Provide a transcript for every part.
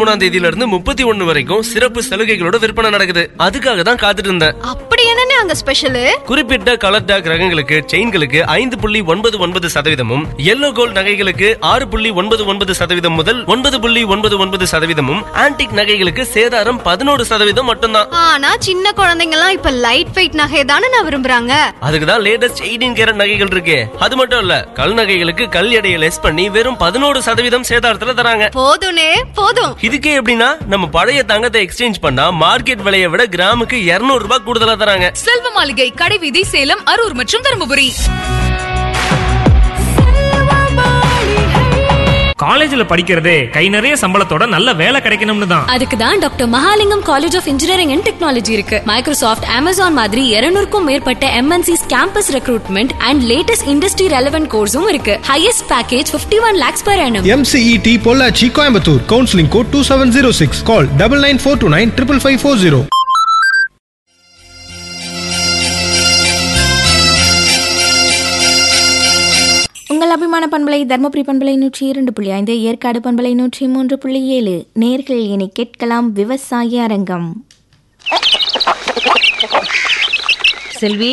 23ஆம் தேதியில இருந்து 31 வரைக்கும் சிறப்பு சலுகைகளோட விற்பனை நடக்குது. அதுக்காக தான் காத்துட்டு இருந்தேன். அப்படி என்னன்னு அங்க ஸ்பெஷல்? குறிப்பிட்ட கலர் டாக் ரகங்களுக்கு செயின்களுக்கு 5.99% எல்லோ கோல்ட் நகைகளுக்கு 6.99% முதல் 9.99% ஆன்டிக் நகைகளுக்கு சேதாரம் 11% மட்டும்தான். ஆனா சின்ன குழந்தைங்க எல்லாம் இப்ப லைட் வெயிட் நகை தானே நான் விரும்புறாங்க. அதுக்குதான் லேட்டஸ்ட் 18 கேரட் நகைகள் இருக்கு. அது மட்டும் இல்ல, கல் நகைகளுக்கு கல் எடையை லெஸ் பண்ணி வெறும் 11% சேதாரத்துல தராங்க. போதும்னே போதும். இதுக்கே எப்படின்னா, நம்ம பழைய தங்கத்தை எக்ஸ்சேஞ்ச் பண்ணா மார்க்கெட் விலையை விட கிராமுக்கு 200 ரூபாய் கூடுதலா தராங்க. செல்வ மாளிகை, கடைவீதி, சேலம், அரூர் மற்றும் தருமபுரி. காலேஜ்ல படிக்கிறதே கை நிறைய சம்பளத்தோட நல்ல வேலை கிடைக்கணும்னு தான். அதுக்கு தான் doctor Mahalingam college of engineering and technology இருக்கு. மைக்ரோசாஃப்ட், அமேசான் மாதிரி 200க்கும் மேற்பட்ட MNCs campus recruitment and latest industry relevant கோர்ஸும் இருக்கு. Highest package 51 lakhs per annum. MCET Pollachi Coimbatore. Counselling code 2706. கால் 9942955540. உங்கள் அபிமான பண்பலை தர்மபுரி பண்பலை 102.5, ஏற்காடு பண்பலை 103.7. நேர்கள் இனி கேட்கலாம் விவசாய அரங்கம். செல்வி,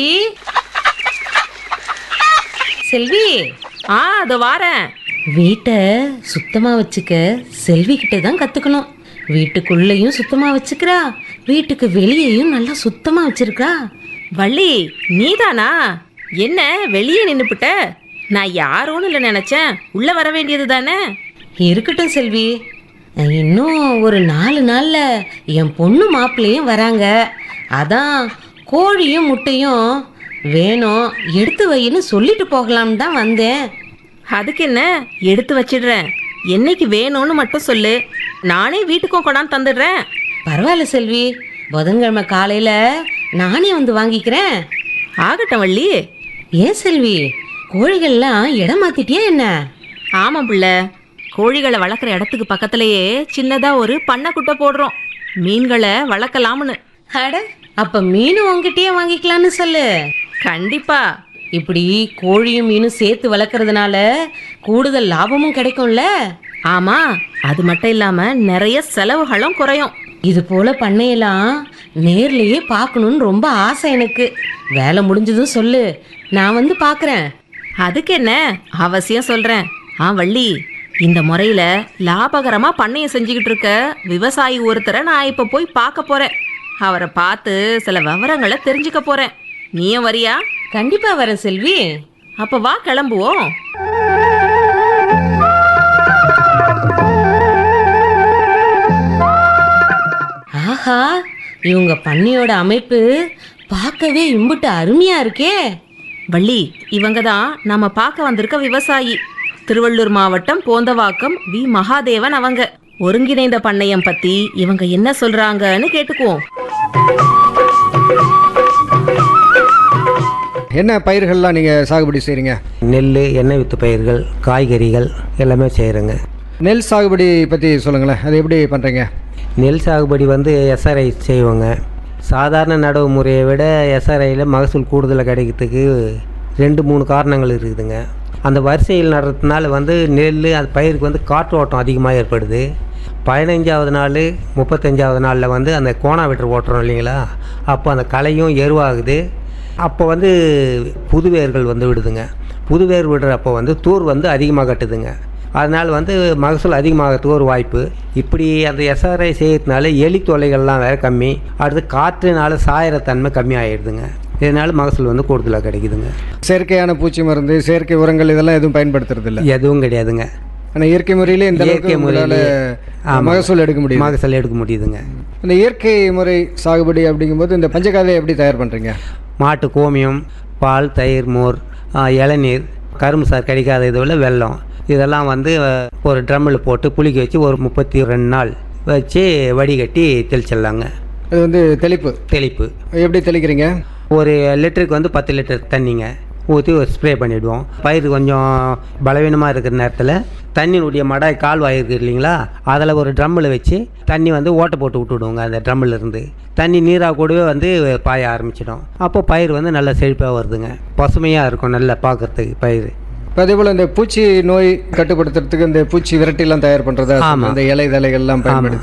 செல்வி, அது வாரேன். வீட்டை சுத்தமா வச்சுக்க செல்வி கிட்ட தான் கத்துக்கணும். வீட்டுக்குள்ளேயும் சுத்தமா வச்சுக்கிறா, வீட்டுக்கு வெளியேயும் நல்லா சுத்தமா வச்சிருக்கா. வள்ளி, நீதானா? என்ன வெளியே நின்னுபிட்ட? நான் யாரோன்னு இல்லை நினைச்சேன். உள்ள வர வேண்டியது தானே. இருக்கட்டும் செல்வி, இன்னும் ஒரு 4 நாள்ல என் பொண்ணு மாப்பிள்ளையும் வராங்க. அதான் கோழியும் முட்டையும் வேணும், எடுத்து வைன்னு சொல்லிட்டு போகலாம்னு தான் வந்தேன். அதுக்கு என்ன, எடுத்து வச்சிடுறேன். என்னைக்கு வேணும்னு மட்டும் சொல்லு, நானே வீட்டுக்கும் கொண்டாந்து தந்துடுறேன். பரவாயில்ல செல்வி, புதன்கிழமை காலையில நானே வந்து வாங்கிக்கிறேன். ஆகட்டும் வள்ளி. ஏன் செல்வி, கோழிகள்லாம் இடம் மாத்திட்டியா என்ன? ஆமாம் பிள்ளை, கோழிகளை வளர்க்குற இடத்துக்கு பக்கத்திலேயே சின்னதா ஒரு பண்ணை குட்டை போடுறோம், மீன்களை வளர்க்கலாம்னு. அட, அப்ப மீன் உங்ககிட்டயே வாங்கிக்கலான்னு சொல்லு. கண்டிப்பா. இப்படி கோழியும் மீனும் சேர்த்து வளர்க்கறதுனால கூடுதல் லாபமும் கிடைக்கும்ல. ஆமா, அது மட்டும் இல்லாம நிறைய செலவுகளும் குறையும். இது போல பண்ணையெல்லாம் நேர்லயே பார்க்கணும்னு ரொம்ப ஆசை எனக்கு. வேலை முடிஞ்சதும் சொல்லு, நான் வந்து பார்க்குறேன். அதுக்கு என்ன, அவசியம் சொல்கிறேன். வள்ளி, இந்த முறையில் லாபகரமாக பண்ணையை செஞ்சுக்கிட்டு இருக்க விவசாயி ஒருத்தரை நான் இப்போ போய் பார்க்க போகிறேன். அவரை பார்த்து சில விவரங்களை தெரிஞ்சுக்க போகிறேன். நீயும் வரியா? கண்டிப்பாக வரேன் செல்வி. அப்போ வா, கிளம்புவோம். ஆஹா, இவங்க பண்ணையோட அமைப்பு பார்க்கவே இம்புட்டு அருமையா இருக்கே. வள்ளி, இவங்க தான் நம்ம பார்க்க வந்திருக்க விவசாயி. திருவள்ளூர் மாவட்டம் போந்தவாக்கம் வி மகாதேவன் அவங்க. ஒருங்கிணைந்த பண்ணையம் பத்தி இவங்க என்ன சொல்றாங்கன்னு கேட்டுக்குவோம். என்ன பயிர்கள்லாம் நீங்கள் சாகுபடி செய்கிறீங்க? நெல், எண்ணெய் வித்து பயிர்கள், காய்கறிகள் எல்லாமே செய்கிறேங்க. நெல் சாகுபடி பற்றி சொல்லுங்களேன், அது எப்படி பண்ணுறீங்க? நெல் சாகுபடி SRI செய்வோங்க. சாதாரண நடவு முறையை விட SRIயில் மகசூல் கூடுதலாக கிடைக்கிறதுக்கு 2-3 காரணங்கள் இருக்குதுங்க. அந்த வரிசையில் நடுறதுனால நெல் அது பயிருக்கு காற்று ஓட்டம் அதிகமாக ஏற்படுது. 15ஆவது நாள் 35ஆவது நாளில் அந்த கோணா வெட்டு ஓட்டுறோம் இல்லைங்களா, அப்போ அந்த களையும் எருவாகுது. அப்போ புது வேர்கள் விடுதுங்க. புது வேர் விடுறப்போ தூர் அதிகமாக கட்டுதுங்க. அதனால் மகசூல் அதிகமாகிறதுக்கு ஒரு வாய்ப்பு. இப்படி அந்த SRI செய்யறதுனால எலி தொல்லைகள்லாம் வேறு கம்மி. அடுத்து காற்றுனால சாயிர தன்மை கம்மி ஆகிடுதுங்க. இதனால் மகசூல் கூடுதலாக கிடைக்குதுங்க. செயற்கையான பூச்சி மருந்து, செயற்கை உரங்கள் இதெல்லாம் எதுவும் பயன்படுத்துறது இல்லை? எதுவும் கிடையாதுங்க. ஆனால் இயற்கை முறையிலே இந்த இயற்கை முறையில் மகசூல் எடுக்க முடியும். மகசூல் எடுக்க முடியுதுங்க. இந்த இயற்கை முறை சாகுபடி அப்படிங்கும்போது இந்த பஞ்சகாவியை எப்படி தயார் பண்ணுறீங்க? மாட்டு கோமியம், பால், தயிர், மோர், இளநீர், கரும்பு சார் கிடைக்காத இதில் வெல்லம், இதெல்லாம் ஒரு ட்ரம்மில் போட்டு புளிக்க வச்சு ஒரு 32 நாள் வச்சு வடிகட்டி தெளிச்சிடலாங்க. அது தெளிப்பு. எப்படி தெளிக்கிறீங்க? ஒரு லிட்டருக்கு 10 லிட்டர் தண்ணிங்க ஊற்றி ஒரு ஸ்ப்ரே பண்ணிவிடுவோம். பயிர் கொஞ்சம் பலவீனமாக இருக்கிற நேரத்தில் தண்ணியினுடைய மடாய் கால்வாய் இருக்குது இல்லைங்களா, அதில் ஒரு ட்ரம்மில் வச்சு தண்ணி ஓட்டை போட்டு விட்டுவிடுவோங்க. அந்த ட்ரம்மில் இருந்து தண்ணி நீராக கூடவே பாய ஆரம்பிச்சிடும். அப்போ பயிர் நல்லா செழிப்பாக வருதுங்க, பசுமையாக இருக்கும் நல்லா பார்க்குறதுக்கு பயிர். இப்போ அதே போல் இந்த பூச்சி நோய் கட்டுப்படுத்துறதுக்கு இந்த பூச்சி விரட்டிலாம் தயார் பண்ணுறதா? ஆமாம், இந்த இலை தலைகள்லாம் பயன்படுத்தி